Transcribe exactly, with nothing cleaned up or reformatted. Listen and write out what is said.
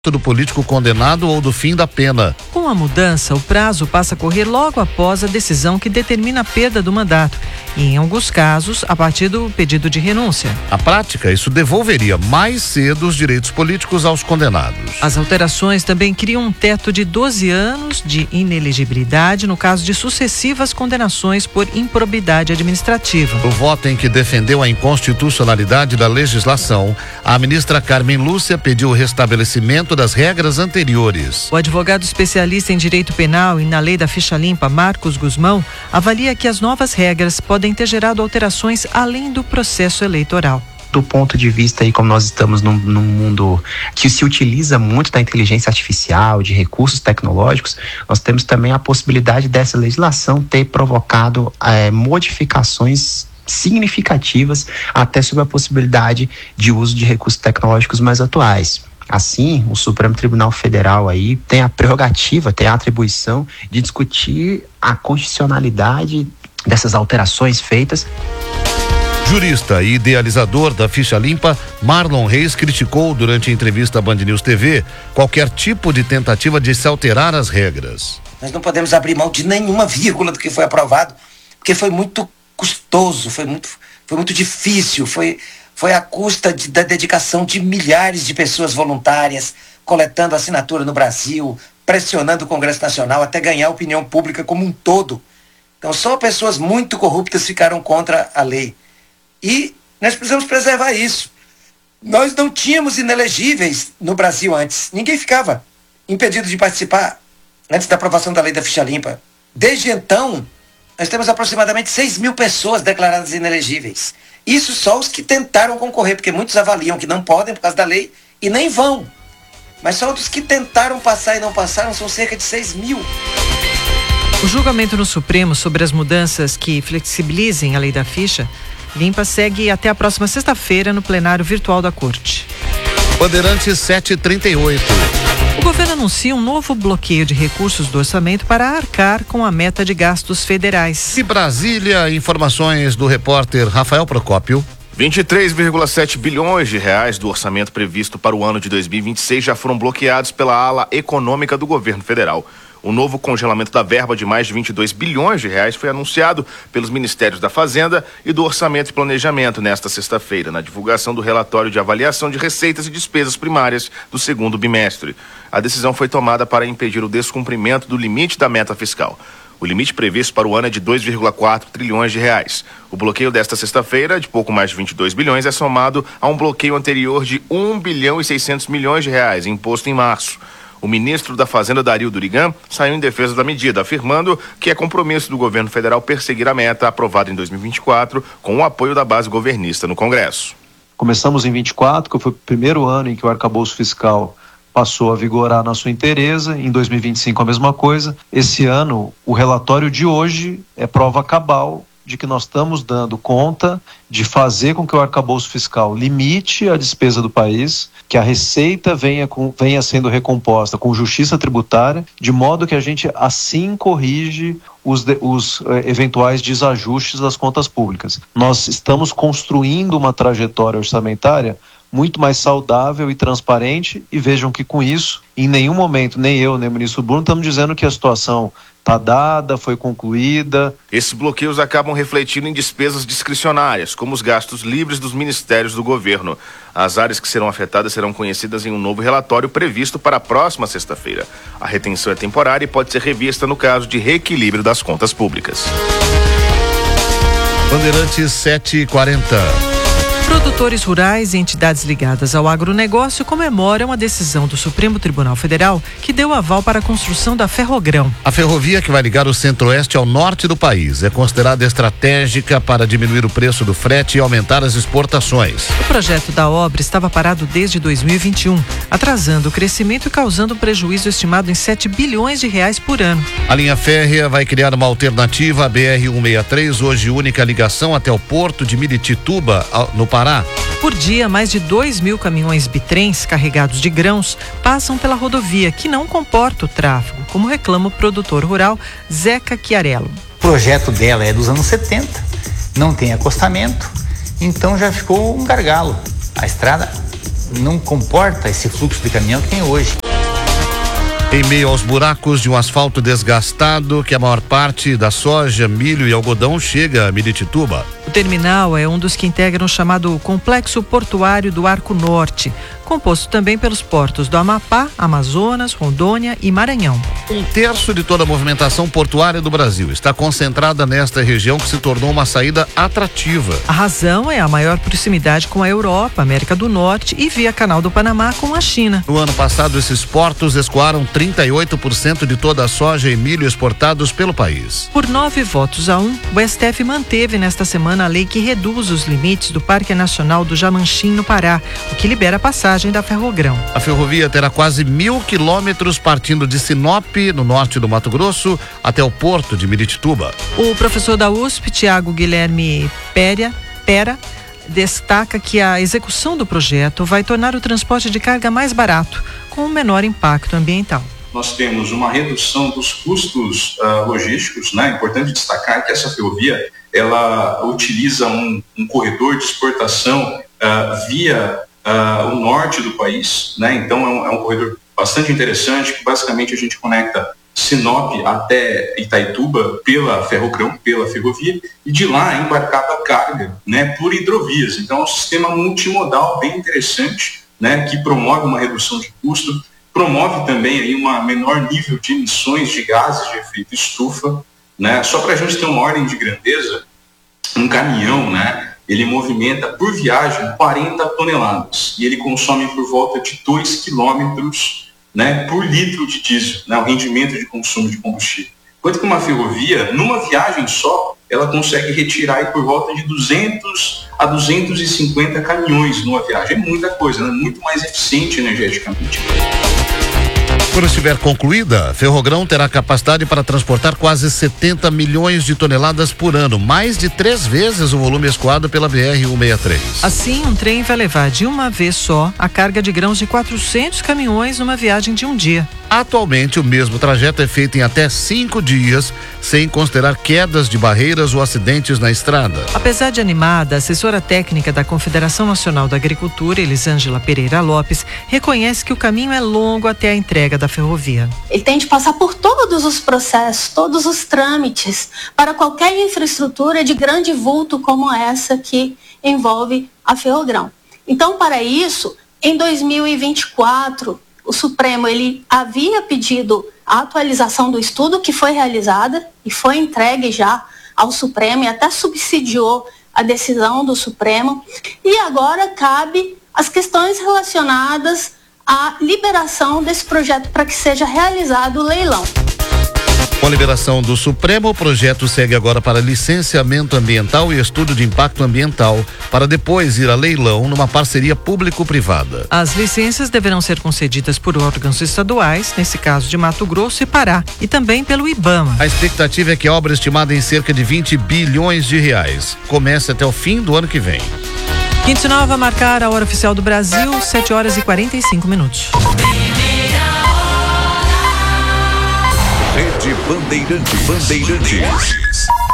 do político condenado ou do fim da pena. Com a mudança, o prazo passa a correr logo após a decisão que determina a perda do mandato e, em alguns casos, a partir do pedido de renúncia. Na prática, isso devolveria mais cedo os direitos políticos aos condenados. As alterações também criam um teto de doze anos de inelegibilidade no caso de sucessivas condenações por improbidade administrativa. No voto em que defendeu a inconstitucionalidade da legislação, a ministra Carmen Lúcia pediu o restabelecimento das regras anteriores. O advogado especialista em direito penal e na lei da ficha limpa, Marcos Guzmão, avalia que as novas regras podem ter gerado alterações além do processo eleitoral. Do ponto de vista aí, como nós estamos num, num mundo que se utiliza muito da inteligência artificial, de recursos tecnológicos, nós temos também a possibilidade dessa legislação ter provocado é, modificações significativas até sobre a possibilidade de uso de recursos tecnológicos mais atuais. Assim, o Supremo Tribunal Federal aí tem a prerrogativa, tem a atribuição de discutir a constitucionalidade dessas alterações feitas. Jurista e idealizador da ficha limpa, Marlon Reis criticou durante a entrevista à Band News T V qualquer tipo de tentativa de se alterar as regras. Nós não podemos abrir mão de nenhuma vírgula do que foi aprovado, porque foi muito custoso, foi muito, foi muito difícil, foi... Foi à custa de, da dedicação de milhares de pessoas voluntárias, coletando assinatura no Brasil, pressionando o Congresso Nacional até ganhar a opinião pública como um todo. Então só pessoas muito corruptas ficaram contra a lei. E nós precisamos preservar isso. Nós não tínhamos inelegíveis no Brasil antes. Ninguém ficava impedido de participar antes da aprovação da lei da ficha limpa. Desde então, nós temos aproximadamente seis mil pessoas declaradas inelegíveis. Isso só os que tentaram concorrer, porque muitos avaliam que não podem por causa da lei e nem vão. Mas só os que tentaram passar e não passaram são cerca de seis mil. O julgamento no Supremo sobre as mudanças que flexibilizem a lei da ficha limpa segue até a próxima sexta-feira no plenário virtual da Corte. Bandeirantes sete e trinta e oito. O governo anuncia um novo bloqueio de recursos do orçamento para arcar com a meta de gastos federais. De Brasília, informações do repórter Rafael Procópio. vinte e três vírgula sete bilhões de reais do orçamento previsto para o ano de dois mil e vinte e seis já foram bloqueados pela ala econômica do governo federal. O novo congelamento da verba de mais de vinte e dois bilhões de reais foi anunciado pelos Ministérios da Fazenda e do Orçamento e Planejamento nesta sexta-feira, na divulgação do relatório de avaliação de receitas e despesas primárias do segundo bimestre. A decisão foi tomada para impedir o descumprimento do limite da meta fiscal. O limite previsto para o ano é de dois vírgula quatro trilhões de reais. O bloqueio desta sexta-feira, de pouco mais de vinte e dois bilhões, é somado a um bloqueio anterior de um bilhão e seiscentos milhões de reais, imposto em março. O ministro da Fazenda, Dario Durigan, saiu em defesa da medida, afirmando que é compromisso do governo federal perseguir a meta aprovada em dois mil e vinte e quatro, com o apoio da base governista no Congresso. Começamos em vinte e quatro, que foi o primeiro ano em que o arcabouço fiscal passou a vigorar na sua inteireza. Em dois mil e vinte e cinco a mesma coisa. Esse ano, o relatório de hoje é prova cabal de que nós estamos dando conta de fazer com que o arcabouço fiscal limite a despesa do país, que a receita venha, com, venha sendo recomposta com justiça tributária, de modo que a gente assim corrige os, de, os eh, eventuais desajustes das contas públicas. Nós estamos construindo uma trajetória orçamentária muito mais saudável e transparente, e vejam que com isso, em nenhum momento, nem eu, nem o ministro Bruno, estamos dizendo que a situação está dada, foi concluída. Esses bloqueios acabam refletindo em despesas discricionárias, como os gastos livres dos ministérios do governo. As áreas que serão afetadas serão conhecidas em um novo relatório previsto para a próxima sexta-feira. A retenção é temporária e pode ser revista no caso de reequilíbrio das contas públicas. Bandeirantes sete e quarenta. Produtores rurais e entidades ligadas ao agronegócio comemoram a decisão do Supremo Tribunal Federal que deu aval para a construção da Ferrogrão. A ferrovia que vai ligar o centro-oeste ao norte do país é considerada estratégica para diminuir o preço do frete e aumentar as exportações. O projeto da obra estava parado desde dois mil e vinte e um, atrasando o crescimento e causando um prejuízo estimado em sete bilhões de reais por ano. A linha férrea vai criar uma alternativa à B R cento e sessenta e três, hoje única ligação até o porto de Miritituba, no Pará. Por dia, mais de dois mil caminhões bitrens carregados de grãos passam pela rodovia, que não comporta o tráfego, como reclama o produtor rural Zeca Chiarello. O projeto dela é dos anos setenta, não tem acostamento, então já ficou um gargalo. A estrada não comporta esse fluxo de caminhão que tem hoje. Em meio aos buracos de um asfalto desgastado, que a maior parte da soja, milho e algodão chega a Miritituba. O terminal é um dos que integram o chamado Complexo Portuário do Arco Norte, composto também pelos portos do Amapá, Amazonas, Rondônia e Maranhão. Um terço de toda a movimentação portuária do Brasil está concentrada nesta região que se tornou uma saída atrativa. A razão é a maior proximidade com a Europa, América do Norte e via Canal do Panamá com a China. No ano passado, esses portos escoaram trinta e oito por cento de toda a soja e milho exportados pelo país. Por nove votos a um, o S T F manteve nesta semana a lei que reduz os limites do Parque Nacional do Jamanchim, no Pará, o que libera a passagem da Ferrogrão. A ferrovia terá quase mil quilômetros partindo de Sinop, no norte do Mato Grosso, até o porto de Miritituba. O professor da U S P, Tiago Guilherme Péria, Pera, destaca que a execução do projeto vai tornar o transporte de carga mais barato, com um menor impacto ambiental. Nós temos uma redução dos custos uh, logísticos, né? É importante destacar que essa ferrovia, ela utiliza um, um corredor de exportação uh, via uh, o norte do país, né? Então é um, é um corredor bastante interessante, que basicamente a gente conecta Sinop até Itaituba pela Ferrogrão, pela ferrovia, e de lá é embarcada a carga, né, por hidrovias. Então é um sistema multimodal bem interessante, né, que promove uma redução de custo, promove também aí uma menor nível de emissões de gases de efeito estufa, né? Só para a gente ter uma ordem de grandeza, um caminhão, né, ele movimenta por viagem quarenta toneladas e ele consome por volta de dois quilômetros, né, por litro de diesel, né, o rendimento de consumo de combustível. Enquanto que uma ferrovia, numa viagem só, ela consegue retirar aí por volta de duzentos a duzentos e cinquenta caminhões numa viagem. É muita coisa, né? Muito mais eficiente energeticamente. Quando estiver concluída, a Ferrogrão terá capacidade para transportar quase setenta milhões de toneladas por ano, mais de três vezes o volume escoado pela B R cento e sessenta e três. Assim, um trem vai levar de uma vez só a carga de grãos de quatrocentos caminhões numa viagem de um dia. Atualmente, o mesmo trajeto é feito em até cinco dias, sem considerar quedas de barreiras ou acidentes na estrada. Apesar de animada, a assessora técnica da Confederação Nacional da Agricultura, Elisângela Pereira Lopes, reconhece que o caminho é longo até a entrega da ferrovia. Ele tem de passar por todos os processos, todos os trâmites, para qualquer infraestrutura de grande vulto como essa que envolve a Ferrogrão. Então, para isso, em dois mil e vinte e quatro, o Supremo ele havia pedido a atualização do estudo que foi realizada e foi entregue já ao Supremo e até subsidiou a decisão do Supremo. E agora cabe as questões relacionadas à liberação desse projeto para que seja realizado o leilão. Com a liberação do Supremo, o projeto segue agora para licenciamento ambiental e estudo de impacto ambiental, para depois ir a leilão numa parceria público-privada. As licenças deverão ser concedidas por órgãos estaduais, nesse caso de Mato Grosso e Pará, e também pelo IBAMA. A expectativa é que a obra, estimada em cerca de vinte bilhões de reais, comece até o fim do ano que vem. Quinto sinal vai marcar a hora oficial do Brasil, sete horas e quarenta e cinco minutos. Rede Bandeirantes. Bandeirantes.